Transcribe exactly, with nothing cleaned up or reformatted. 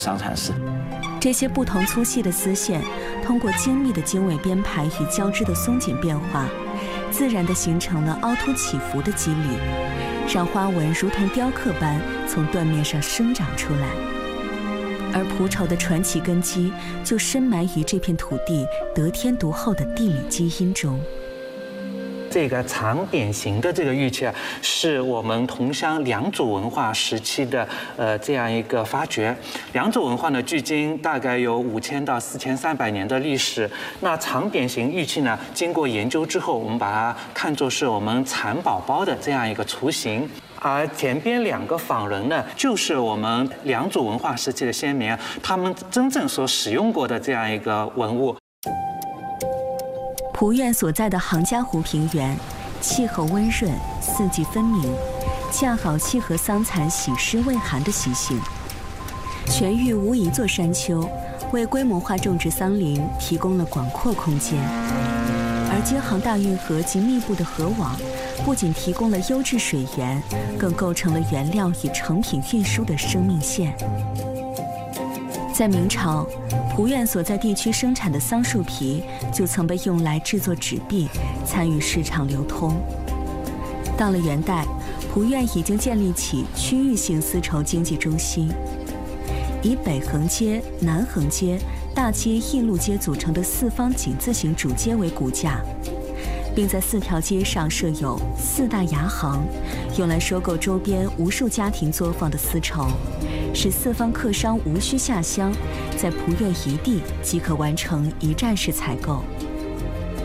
伤残丝。 这些不同粗细的丝线，通过精密的经纬编排与交织的松紧变化，自然地形成了凹凸起伏的肌理，让花纹如同雕刻般从缎面上生长出来。而蒲绸的传奇根基就深埋于这片土地得天独厚的地理基因中。 这个长扁形的这个玉器啊，是我们桐乡良渚文化时期的呃这样一个发掘。良渚文化呢，距今大概有五千到四千三百年的历史。那长扁形玉器呢，经过研究之后，我们把它看作是我们蚕宝宝的这样一个雏形。而前边两个仿人呢，就是我们良渚文化时期的先民，他们真正所使用过的这样一个文物。 蒲院所在的杭嘉湖平原，气候温润，四季分明，恰好契合桑蚕喜湿畏寒的习性。全域无一座山丘，为规模化种植桑林提供了广阔空间。而京杭大运河及密布的河网，不仅提供了优质水源，更构成了原料与成品运输的生命线。在明朝，蒲院所在地区生产的桑树皮就曾被用来制作纸币，参与市场流通。到了元代，蒲院已经建立起区域性丝绸经济中心，以北横街、南横街、大街、义路街组成的四方井字形主街为骨架，并在四条街上设有四大牙行，用来收购周边无数家庭作坊的丝绸，使四方客商无需下乡，在蒲院一地即可完成一站式采购。